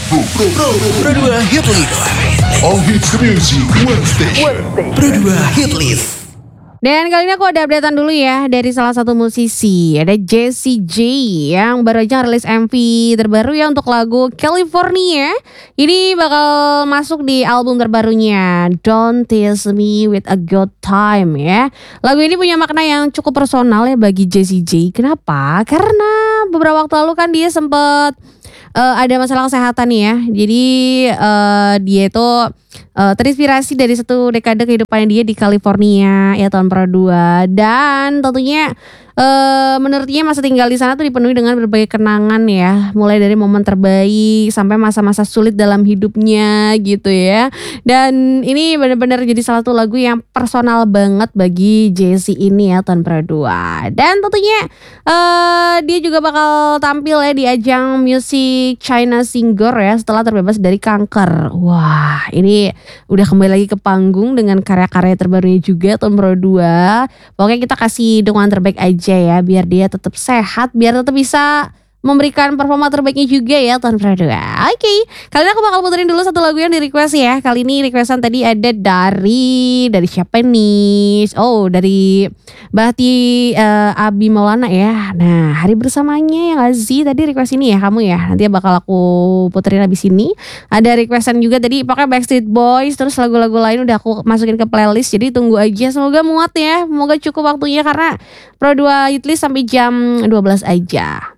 Pro 2 Hit List. All hits music, one station. Pro 2 Hit List. Dan kali ini aku ada updatean dulu ya dari salah satu musisi. Ada Jessie J yang baru aja rilis MV terbaru ya untuk lagu California. Ini bakal masuk di album terbarunya Don't Tease Me With A Good Time ya. Lagu ini punya makna yang cukup personal ya bagi Jessie J. Kenapa? Karena beberapa waktu lalu kan dia sempat ada masalah kesehatan nih ya. Jadi dia itu terinspirasi dari satu dekade kehidupannya dia di California ya tahun 2 dan tentunya menurutnya masa tinggal di sana tuh dipenuhi dengan berbagai kenangan ya, mulai dari momen terbaik sampai masa-masa sulit dalam hidupnya gitu ya. Dan ini benar-benar jadi salah satu lagu yang personal banget bagi Jessie ini ya tahun 2. Dan tentunya dia juga bakal tampil ya di ajang Music China Singer ya setelah terbebas dari kanker. Wah, ini udah kembali lagi ke panggung dengan karya-karya terbarunya juga tahun 2. Pokoknya kita kasih dukungan terbaik aja ya biar dia tetap sehat, biar tetap bisa memberikan performa terbaiknya juga ya tahun 2. Oke, kali ini aku bakal puterin dulu satu lagu yang di request ya. Kali ini requestan tadi ada dari siapa nih? Oh, dari Bahti Abi Maulana ya. Nah, hari bersamanya yang Aziz tadi request ini ya kamu ya. Nanti bakal aku puterin habis ini. Ada requestan juga tadi pakai Backstreet Boys, terus lagu-lagu lain udah aku masukin ke playlist. Jadi tunggu aja, semoga muat ya. Semoga cukup waktunya karena Pro 2 Hitlist sampai jam 12 aja.